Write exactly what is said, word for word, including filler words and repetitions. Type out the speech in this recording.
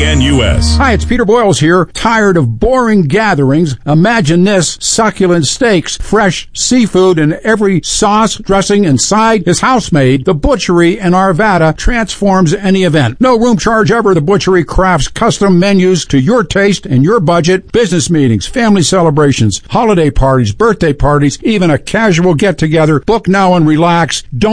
K N U S. Hi, it's Peter Boyles here. Tired of boring gatherings? Imagine this: succulent steaks, fresh seafood, and every sauce, dressing, and side is house-made. The Butchery in Arvada transforms any event. No room charge ever. The Butchery crafts custom menus to your taste and your budget. Business meetings, family celebrations, holiday parties, birthday parties, even a casual get-together. Book now and relax. Don't